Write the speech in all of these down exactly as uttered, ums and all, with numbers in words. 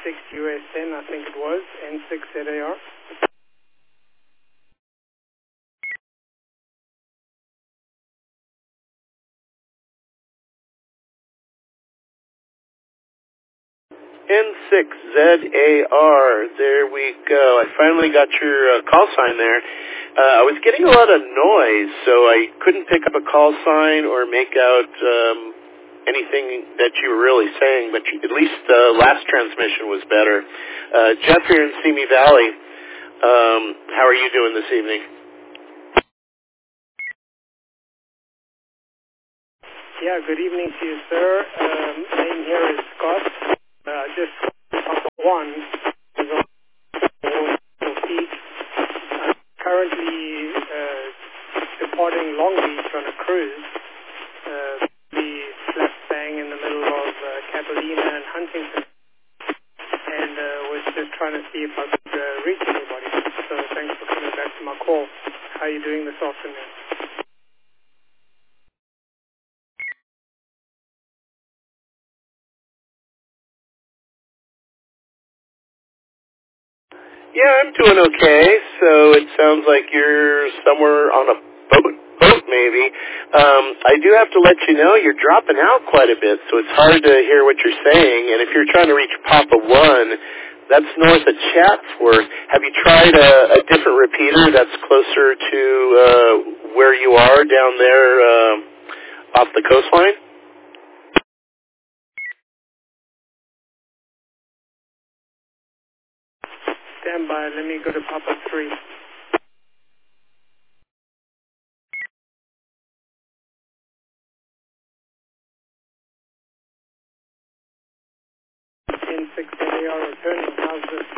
six U S ten, I think it was, N six Z A R. N six Z A R, there we go. I finally got your uh, call sign there. Uh, I was getting a lot of noise, so I couldn't pick up a call sign or make out um, anything that you were really saying, but you, at least the uh, last transmission was better. Uh, Jeff here in Simi Valley, um, how are you doing this evening? Yeah, good evening to you, sir. Um, name here is Scott. Uh, just one is on your feet. I'm currently uh, departing Long Beach on a cruise. Uh, the slap bang in the middle of uh, Catalina and Huntington, and uh, was just trying to see if I could uh, reach anybody. So thanks for coming back to my call. How are you doing this afternoon? Yeah, I'm doing okay. So it sounds like you're somewhere on a boat, boat maybe. Um, I do have to let you know you're dropping out quite a bit, so it's hard to hear what you're saying. And if you're trying to reach Papa One, that's north of Chatsworth. Have you tried a, a different repeater that's closer to uh, where you are down there uh, off the coastline? Stand by. Let me go to Papa three. N six Z A R returning. How's this?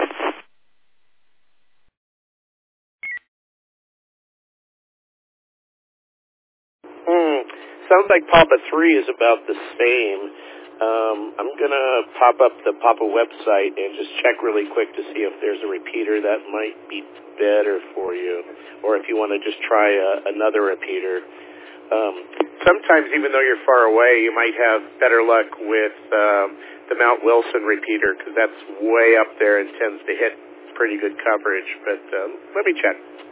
Hmm. Sounds like Papa three is about the same. Um, I'm going to pop up the Papa website and just check really quick to see if there's a repeater that might be better for you, or if you want to just try a, another repeater. Um, sometimes, even though you're far away, you might have better luck with um, the Mount Wilson repeater, because that's way up there and tends to hit pretty good coverage. But um, let me check.